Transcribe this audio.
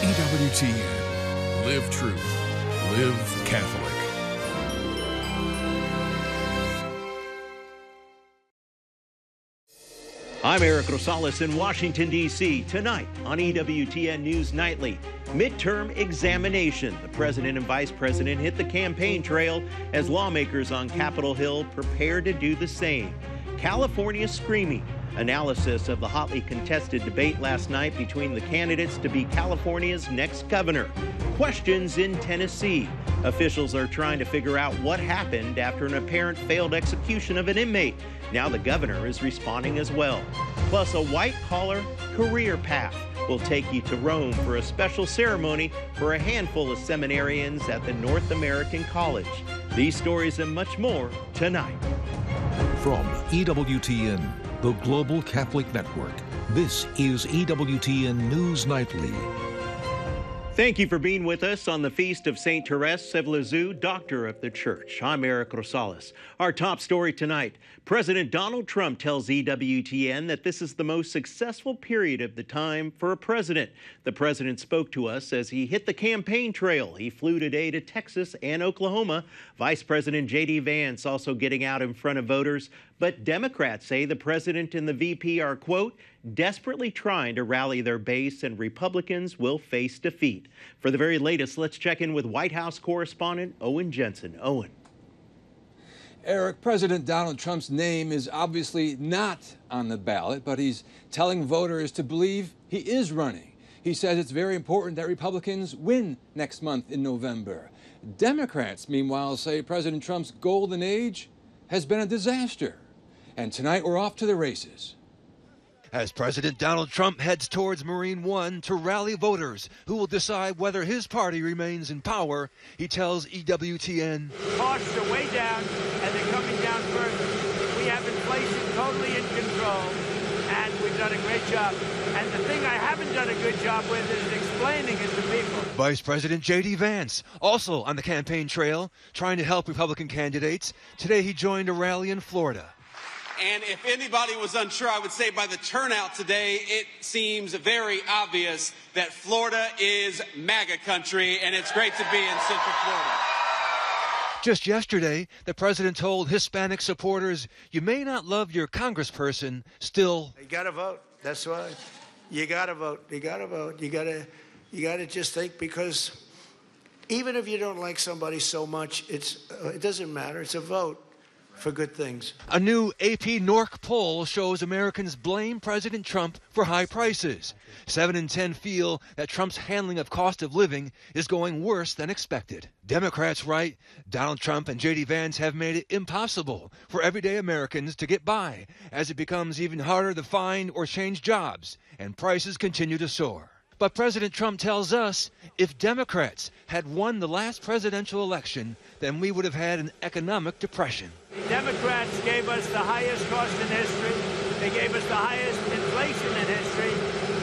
EWTN. Live truth. Live Catholic. I'm Eric Rosales in Washington, D.C. Tonight on EWTN News Nightly. Midterm examination. The president and vice president hit the campaign trail as lawmakers on Capitol Hill prepare to do the same. California screaming. Analysis of the hotly contested debate last night between the candidates to be California's next governor. Questions in Tennessee. Officials are trying to figure out what happened after an apparent failed execution of an inmate. Now the governor is responding as well. Plus, a white-collar career path will take you to Rome for a special ceremony for a handful of seminarians at the North American College. These stories and much more tonight. From EWTN, the Global Catholic Network, this is EWTN News Nightly. Thank you for being with us on the feast of St. Therese of Lisieux, Doctor of the Church. I'm Eric Rosales. Our top story tonight, President Donald Trump tells EWTN that this is the most successful period of the time for a president. The president spoke to us as he hit the campaign trail. He flew today to Texas and Oklahoma. Vice President J.D. Vance also getting out in front of voters. But Democrats say the president and the VP are, quote, desperately trying to rally their base, and Republicans will face defeat. For the very latest, let's check in with White House correspondent Owen Jensen. Owen. Eric, President Donald Trump's name is obviously not on the ballot, but he's telling voters to believe he is running. He says it's very important that Republicans win next month in November. Democrats, meanwhile, say President Trump's golden age has been a disaster. And tonight we're off to the races. As President Donald Trump heads towards Marine One to rally voters who will decide whether his party remains in power, he tells EWTN, costs are way down, and they're coming down further. We have inflation totally in control, and we've done a great job. And the thing I haven't done a good job with is explaining it to people. Vice President J.D. Vance, also on the campaign trail, trying to help Republican candidates. Today he joined a rally in Florida. And if anybody was unsure, I would say by the turnout today, it seems very obvious that Florida is MAGA country, and it's great to be in Central Florida. Just yesterday, the president told Hispanic supporters, you may not love your congressperson, still. You got to vote. That's why. You got to vote. You got to vote. You got to just think, because even if you don't like somebody so much, it doesn't matter. It's a vote for good things. A new AP NORC poll shows Americans blame President Trump for high prices. 7 in 10 feel that Trump's handling of cost of living is going worse than expected. Democrats write, Donald Trump and J.D. Vance have made it impossible for everyday Americans to get by as it becomes even harder to find or change jobs, and prices continue to soar. But President Trump tells us if Democrats had won the last presidential election, then we would have had an economic depression. The Democrats gave us the highest cost in history. They gave us the highest inflation in history.